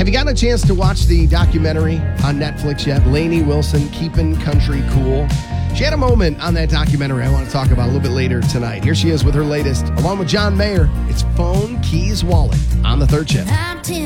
Have you gotten a chance to watch the documentary on Netflix yet? Lainey Wilson, Keeping Country Cool. She had a moment on that documentary I want to talk about a little bit later tonight. Here she is with her latest, along with John Mayer. It's Phone, Keys, Wallet on the Third Shift.